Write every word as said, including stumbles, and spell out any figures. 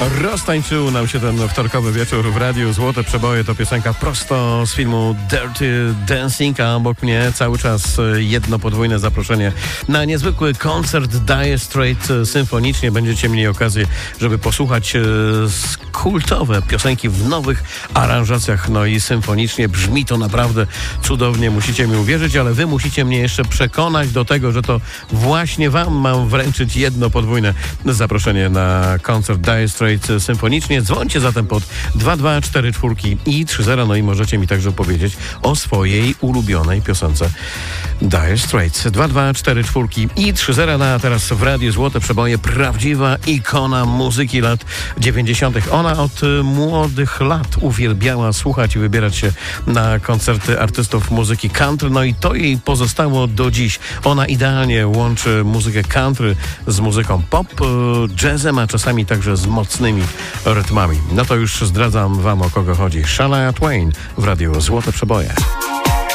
Roztańczył nam się ten wtorkowy wieczór w radiu. Złote przeboje to piosenka prosto z filmu Dirty Dancing, a obok mnie cały czas jedno podwójne zaproszenie na niezwykły koncert Dire Straits symfonicznie. Będziecie mieli okazję, żeby posłuchać kultowe piosenki w nowych aranżacjach, no i symfonicznie. Brzmi to naprawdę cudownie, musicie mi uwierzyć, ale wy musicie mnie jeszcze przekonać do tego, że to właśnie wam mam wręczyć jedno podwójne zaproszenie na koncert Dire Straits symfonicznie. Dzwońcie zatem pod dwa dwa cztery cztery i trzy zero, no i możecie mi także powiedzieć o swojej ulubionej piosence Dire Straits. dwa dwa cztery cztery i trzy zero, no a teraz w radiu Złote Przeboje prawdziwa ikona muzyki lat dziewięćdziesiątych. Ona od młodych lat uwielbiała słuchać i wybierać się na koncerty artystów muzyki country, no i to jej pozostało do dziś. Ona idealnie łączy muzykę country z muzyką pop, jazzem, a czasami także z mocnymi rytmami. No to już zdradzam wam, o kogo chodzi. Shania Twain w radiu Złote Przeboje.